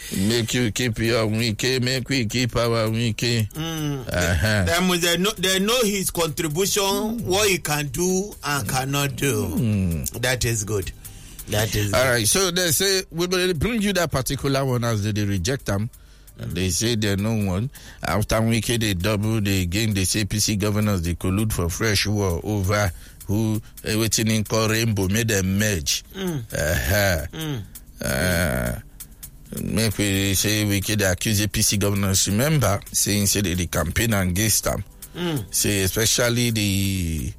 Make you keep your wiki, make we keep our wiki. They know his contribution, what he can do and cannot do. That is good. That is all right. So they say we will bring you that particular one as they reject them. And they say they're no one. After wiki they double, they gain the APC governors, they collude for fresh war over who waiting in call Rainbow made them merge. Make we say we could accuse APC governors. Remember, saying say they campaign against them. Say especially the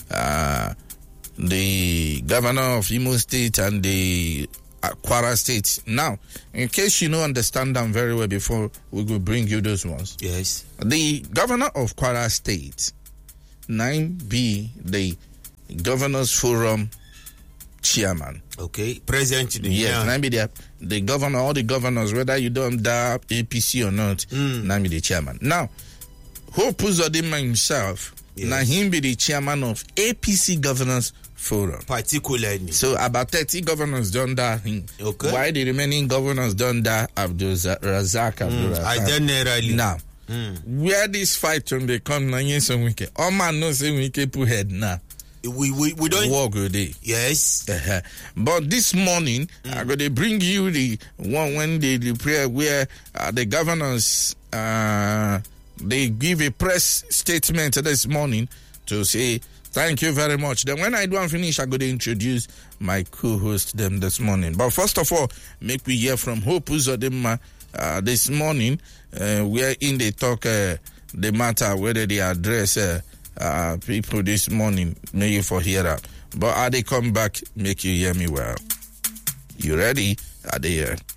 governor of Imo State and the Kwara State. Now, in case you don't understand them very well, before we will bring you those ones. Yes. The governor of Kwara State, 9B, the Governors Forum chairman. Okay, present. Yes, maybe the governor, all the governors, whether you don't have APC or not, maybe the chairman. Now, Hope Uzodinma himself, now him be the chairman of APC Governors Forum. Particularly. So about 30 governors done that him. Okay. Why the remaining governors done that Abdul Razak? Generally. Now, where this fight when they come now, yes, weekend. All man knows say we keep head now. We don't walk with it. Yes. But this morning, I'm going to bring you the one when the prayer where the governors they give a press statement this morning to say thank you very much. Then when I do finish, I'm going to introduce my co-host them this morning. But first of all, make we hear from Hope Uzodinma this morning. We're in the talk the matter whether they address people this morning, maybe for hear up. But are they come back, make you hear me well. You ready? Are they here?